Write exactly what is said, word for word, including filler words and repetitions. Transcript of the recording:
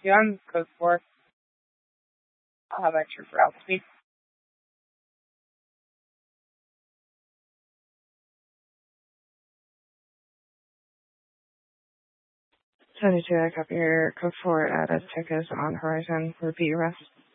you on code four. I'll have extra for outspeed. seventy-two, I copy your code four at Aztecas on horizon. Repeat your rest.